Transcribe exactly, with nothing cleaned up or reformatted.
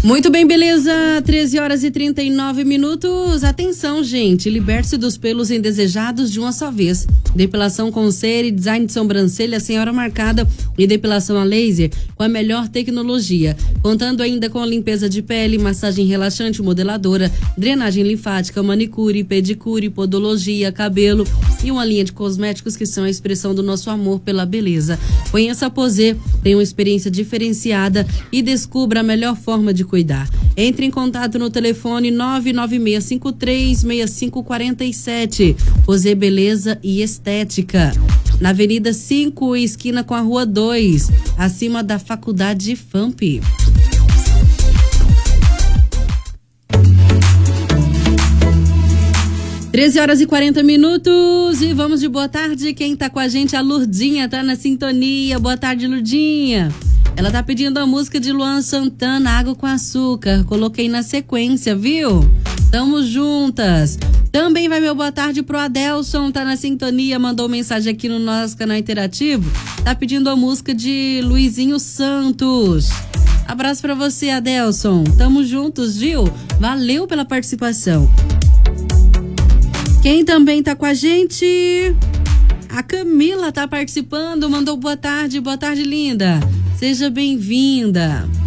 Muito bem, beleza? treze horas e trinta e nove minutos. Atenção, gente. Liberte-se dos pelos indesejados de uma só vez. Depilação com cera e design de sobrancelha sem hora marcada e depilação a laser com a melhor tecnologia. Contando ainda com a limpeza de pele, massagem relaxante, modeladora, drenagem linfática, manicure, pedicure, podologia, cabelo e uma linha de cosméticos que são a expressão do nosso amor pela beleza. Conheça a Posé, tenha uma experiência diferenciada e descubra a melhor forma de cuidar. Entre em contato no telefone nove nove seis cinco três seis cinco quatro sete. Posé Beleza e Estética. Na Avenida cinco, esquina com a Rua dois, acima da Faculdade F A M P. treze horas e quarenta minutos e vamos de boa tarde. Quem tá com a gente, a Lurdinha, tá na sintonia. Boa tarde, Lurdinha. Ela tá pedindo a música de Luan Santana, Água com Açúcar. Coloquei na sequência, viu? Tamo juntas. Também vai meu boa tarde pro Adelson, tá na sintonia, mandou mensagem aqui no nosso canal interativo. Tá pedindo a música de Luizinho Santos. Abraço pra você, Adelson. Tamo juntos, viu? Valeu pela participação. Quem também tá com a gente? A Camila tá participando, mandou boa tarde, boa tarde, linda. Seja bem-vinda.